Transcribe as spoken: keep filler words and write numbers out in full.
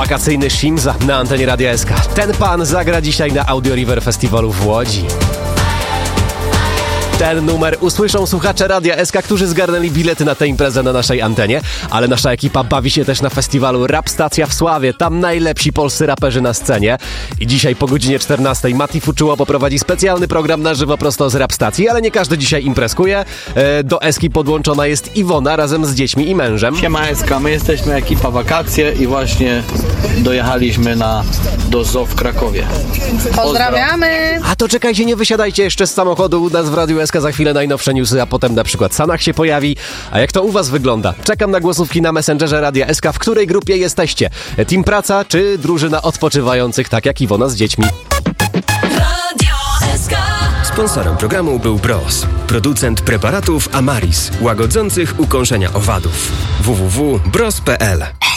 Wakacyjny Shimza na antenie Radia S K. Ten pan zagra dzisiaj na Audio River Festiwalu w Łodzi. Ten numer usłyszą słuchacze Radia S K, którzy zgarnęli bilety na tę imprezę na naszej antenie, ale nasza ekipa bawi się też na festiwalu Rap Stacja w Sławie. Tam najlepsi polscy raperzy na scenie. I dzisiaj po godzinie czternastej Mati Fuczuło poprowadzi specjalny program na żywo prosto z Rap Stacji, ale nie każdy dzisiaj imprezkuje. Do Eski podłączona jest Iwona razem z dziećmi i mężem. Siema Eska, my jesteśmy ekipa Wakacje i właśnie dojechaliśmy na do zoo w Krakowie. Pozdrawiamy! A to czekajcie, nie wysiadajcie jeszcze z samochodu. U nas w Radiu S K za chwilę najnowsze newsy, a potem na przykład Sanach się pojawi. A jak to u was wygląda? Czekam na głosówki na Messengerze Radia S K. W której grupie jesteście? Team Praca czy drużyna odpoczywających, tak jak Iwona z dziećmi? Radio S K. Sponsorem programu był Bros, producent preparatów Amaris, łagodzących ukąszenia owadów. w w w kropka bros kropka p l